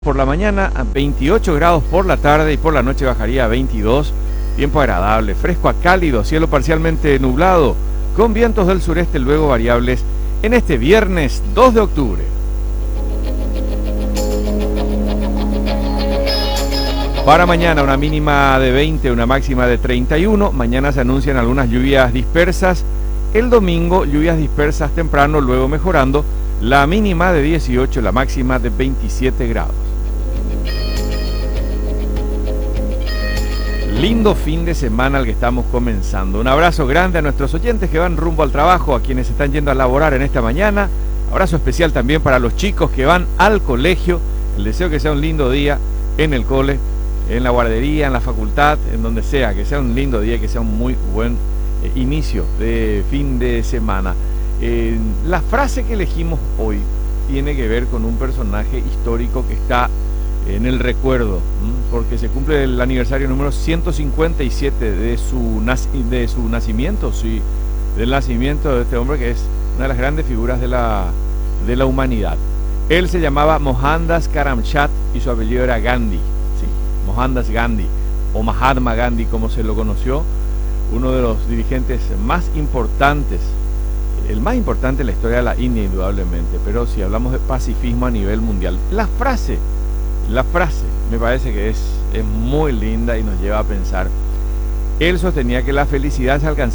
Por la mañana a 28 grados por la tarde y por la noche bajaría a 22. Tiempo agradable, fresco a cálido, cielo parcialmente nublado, con vientos del sureste luego variables en este viernes 2 de octubre. Para mañana una mínima de 20, una máxima de 31. Mañana se anuncian algunas lluvias dispersas. El domingo lluvias dispersas temprano, luego mejorando. La mínima de 18, la máxima de 27 grados. Lindo fin de semana al que estamos comenzando. Un abrazo grande a nuestros oyentes que van rumbo al trabajo, a quienes están yendo a laborar en esta mañana. Abrazo especial también para los chicos que van al colegio. El deseo que sea un lindo día en el cole, en la guardería, en la facultad, en donde sea, que sea un lindo día y que sea un muy buen inicio de fin de semana. La frase que elegimos hoy tiene que ver con un personaje histórico que está en el recuerdo, porque se cumple el aniversario número 157 de su nacimiento, sí, del nacimiento de este hombre que es una de las grandes figuras de la humanidad. Él se llamaba Mohandas Karamchand y su apellido era Gandhi, sí, Mohandas Gandhi o Mahatma Gandhi como se lo conoció, uno de los dirigentes más importantes, el más importante en la historia de la India indudablemente, pero si hablamos de pacifismo a nivel mundial, la frase me parece que es muy linda y nos lleva a pensar. Él sostenía que la felicidad se alcanza